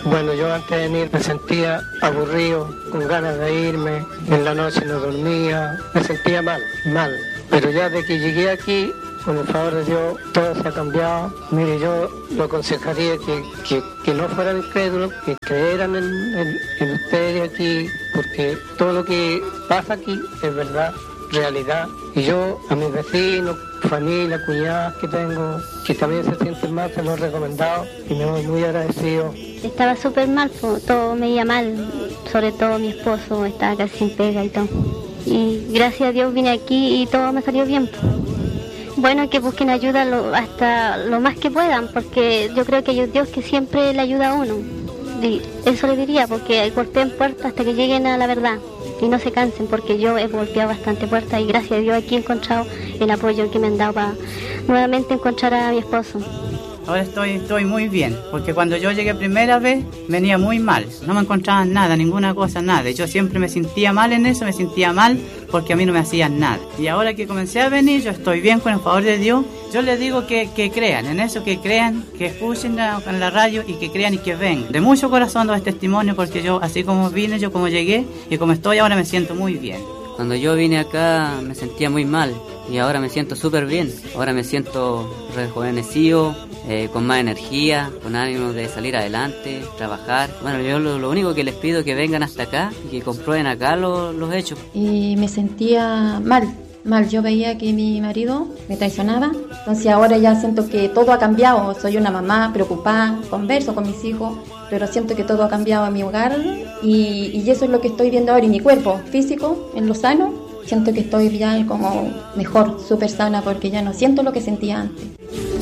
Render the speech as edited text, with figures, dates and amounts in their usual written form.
Bueno, yo antes de venir me sentía aburrido, con ganas de irme, en la noche no dormía, me sentía mal. Pero ya de que llegué aquí, con el favor de Dios, todo se ha cambiado. Mire, yo lo aconsejaría que no fueran incrédulos, que creyeran en ustedes aquí, porque todo lo que pasa aquí es verdad, realidad. Y yo a mis vecinos, familia, cuñadas que tengo, que también se sienten mal, se los he recomendado y me voy muy agradecido. Estaba súper mal, todo me iba mal, sobre todo mi esposo estaba casi sin pega y todo. Y gracias a Dios vine aquí y todo me salió bien. Bueno, que busquen ayuda hasta lo más que puedan, porque yo creo que hay un Dios que siempre le ayuda a uno. Y eso le diría, porque golpeen puertas hasta que lleguen a la verdad. Y no se cansen, porque yo he golpeado bastante puertas y gracias a Dios aquí he encontrado el apoyo que me han dado para nuevamente encontrar a mi esposo. Ahora estoy muy bien, porque cuando yo llegué primera vez venía muy mal, no me encontraban nada, ninguna cosa, nada. Yo siempre me sentía mal en eso, me sentía mal porque a mí no me hacían nada. Y ahora que comencé a venir, yo estoy bien con el favor de Dios. Yo les digo que crean en eso, que crean, que escuchen en la radio y que crean y que vengan. De mucho corazón doy testimonio porque yo, así como vine, yo como llegué y como estoy ahora me siento muy bien. Cuando yo vine acá me sentía muy mal y ahora me siento súper bien. Ahora me siento rejuvenecido, con más energía, con ánimo de salir adelante, trabajar. Bueno, yo lo único que les pido es que vengan hasta acá y que comprueben acá los hechos. Y me sentía mal. Yo veía que mi marido me traicionaba, entonces ahora ya siento que todo ha cambiado. Soy una mamá preocupada, converso con mis hijos, pero siento que todo ha cambiado en mi hogar y eso es lo que estoy viendo ahora en mi cuerpo físico, en lo sano. Siento que estoy ya como mejor, súper sana, porque ya no siento lo que sentía antes.